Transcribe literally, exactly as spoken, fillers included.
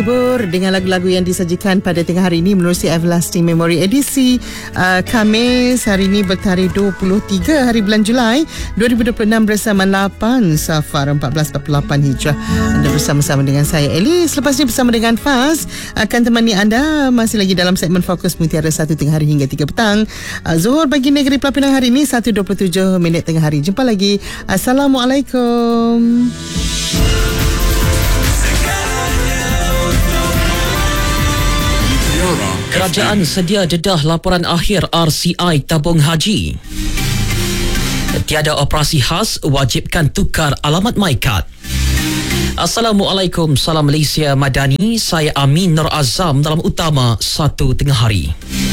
Dengan lagu-lagu yang disajikan pada tengah hari ini menerusi Everlasting Memory edisi uh, Khamis hari ini bertarikh dua puluh tiga hari bulan Julai dua ribu dua puluh enam bersama lapan Safar empat belas empat puluh lapan Hijrah. Anda bersama-sama dengan saya Eli. Selepas ini bersama dengan Faz akan temani anda masih lagi dalam segmen Fokus Mutiara satu tengah hari hingga tiga petang. uh, Zuhur bagi negeri Pelapinang hari ini satu dua puluh tujuh minit tengah hari. Jumpa lagi. Assalamualaikum. Kerajaan sedia dedah laporan akhir R C I tabung haji. Tiada operasi khas, wajibkan tukar alamat MyKad. Assalamualaikum, salam Malaysia Madani. Saya Amin Nur Azam dalam utama satu tengah hari.